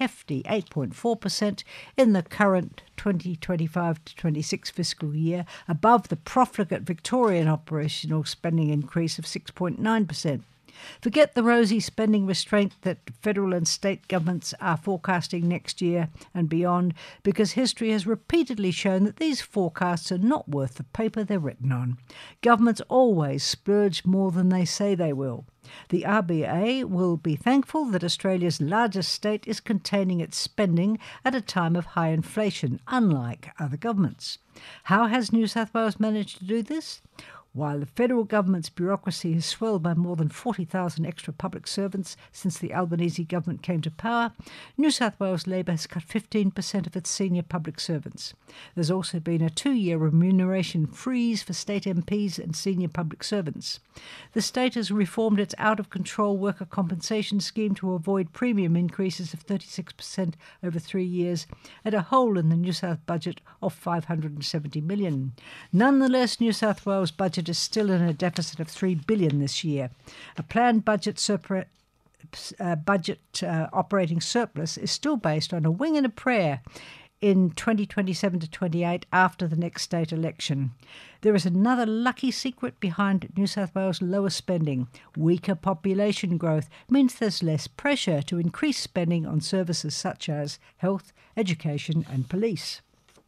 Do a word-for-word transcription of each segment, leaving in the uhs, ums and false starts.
hefty eight point four percent in the current twenty twenty-five to twenty-six fiscal year, above the profligate Victorian operational spending increase of six point nine percent. Forget the rosy spending restraint that federal and state governments are forecasting next year and beyond, because history has repeatedly shown that these forecasts are not worth the paper they're written on. Governments always splurge more than they say they will. The R B A will be thankful that Australia's largest state is containing its spending at a time of high inflation, unlike other governments. How has New South Wales managed to do this? While the federal government's bureaucracy has swelled by more than forty thousand extra public servants since the Albanese government came to power, New South Wales Labor has cut fifteen percent of its senior public servants. There's also been a two-year remuneration freeze for state M Ps and senior public servants. The state has reformed its out-of-control worker compensation scheme to avoid premium increases of thirty-six percent over three years and a hole in the New South budget of five hundred seventy million dollars. Nonetheless, New South Wales budget is still in a deficit of three billion dollars this year. A planned budget surplus, uh, budget uh, operating surplus is still based on a wing and a prayer in twenty twenty-seven to twenty-eight after the next state election. There is another lucky secret behind New South Wales' lower spending. Weaker population growth means there's less pressure to increase spending on services such as health, education and police.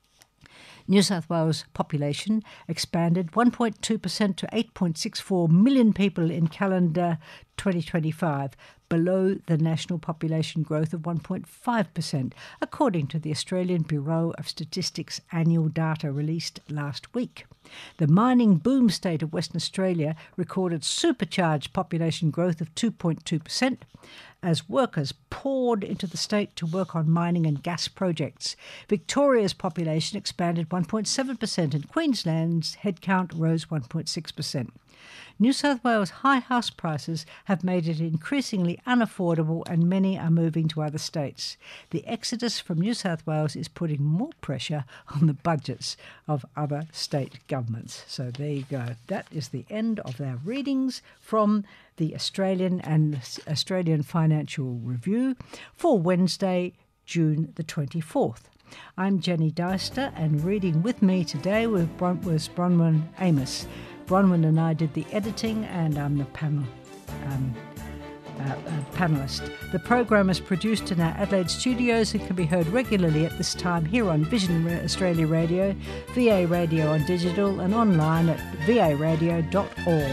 New South Wales population expanded one point two percent to eight point six four million people in calendar twenty twenty-five, below the national population growth of one point five percent, according to the Australian Bureau of Statistics annual data released last week. The mining boom state of Western Australia recorded supercharged population growth of two point two percent as workers poured into the state to work on mining and gas projects. Victoria's population expanded one point seven percent and Queensland's headcount rose one point six percent. New South Wales' high house prices have made it increasingly unaffordable and many are moving to other states. The exodus from New South Wales is putting more pressure on the budgets of other state governments. So there you go. That is the end of our readings from the Australian and Australian Financial Review for Wednesday, June the twenty-fourth. I'm Jenny Deister, and reading with me today was Bronwyn Amos. Bronwyn and I did the editing, and I'm the panel um, uh, uh, panellist. The program is produced in our Adelaide studios and can be heard regularly at this time here on Vision Australia Radio, V A Radio on digital, and online at v a radio dot org.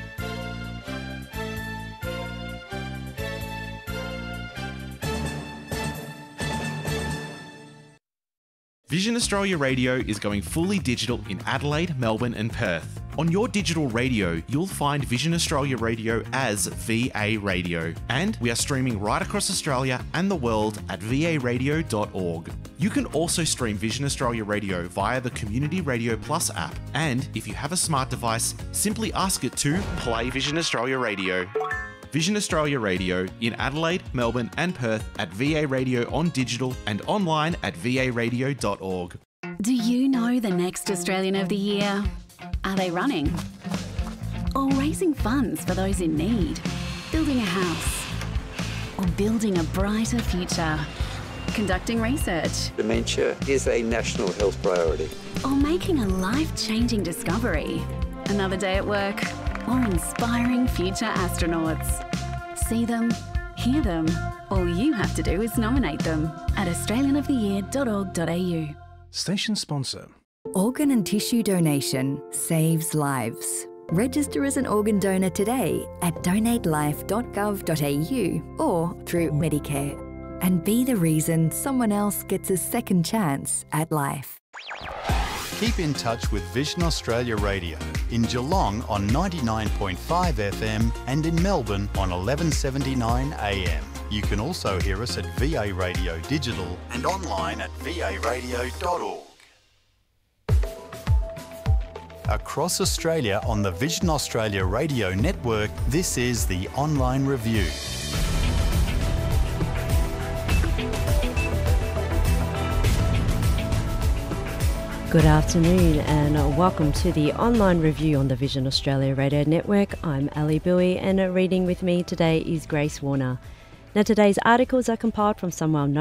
Vision Australia Radio is going fully digital in Adelaide, Melbourne and Perth. On your digital radio, you'll find Vision Australia Radio as V A Radio. And we are streaming right across Australia and the world at v a radio dot org. You can also stream Vision Australia Radio via the Community Radio Plus app. And if you have a smart device, simply ask it to play Vision Australia Radio. Vision Australia Radio in Adelaide, Melbourne and Perth at V A Radio on digital and online at v a radio dot org. Do you know the next Australian of the Year? Are they running? Or raising funds for those in need? Building a house? Or building a brighter future? Conducting research? Dementia is a national health priority. Or making a life-changing discovery? Another day at work? Or inspiring future astronauts? See them, hear them. All you have to do is nominate them at australian of the year dot org dot a u. Station sponsor. Organ and tissue donation saves lives. Register as an organ donor today at donate life dot gov dot a u or through Medicare, and be the reason someone else gets a second chance at life. Keep in touch with Vision Australia Radio in Geelong on ninety-nine point five F M and in Melbourne on eleven seventy-nine A M. You can also hear us at V A Radio Digital and online at v a radio dot org. Across Australia on the Vision Australia Radio Network, this is the Online Review. Good afternoon and welcome to the Online Review on the Vision Australia Radio Network. I'm Ali Bowie and reading with me today is Grace Warner. Now today's articles are compiled from some well-known